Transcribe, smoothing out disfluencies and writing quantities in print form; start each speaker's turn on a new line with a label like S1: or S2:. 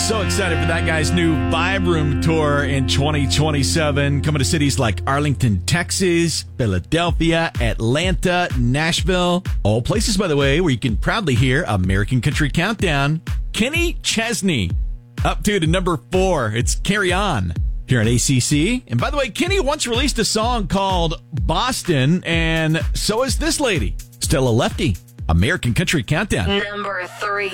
S1: So excited for that guy's new Vibe Room tour in 2027, coming to cities like Arlington, Texas, Philadelphia, Atlanta, Nashville. All places, by the way, where you can proudly hear American Country Countdown. Kenny Chesney, up to number 4. It's Carry On here at ACC. And by the way, Kenny once released a song called Boston, and so is this lady, Stella Lefty. American Country Countdown.
S2: Number 3.